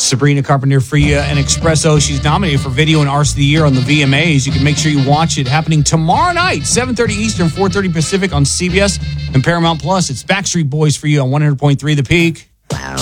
Sabrina Carpenter for you and Espresso. She's nominated for Video and Artist of the Year on the VMAs. You can make sure you watch it. Happening tomorrow night, 7:30 Eastern, 4:30 Pacific on CBS and Paramount Plus. It's Backstreet Boys for you on 100.3 The Peak.